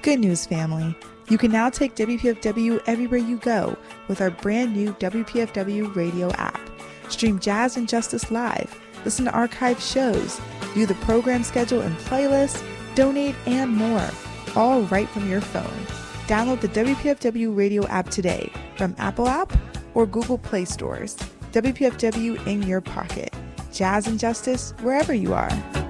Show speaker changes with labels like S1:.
S1: Good news, family. You can now take WPFW everywhere you go with our brand new WPFW radio app. Stream Jazz and Justice live, listen to archived shows, view the program schedule and playlist, donate, and more, all right from your phone. Download the WPFW radio app today from Apple App or Google Play stores. WPFW in your pocket. Jazz and Justice wherever you are.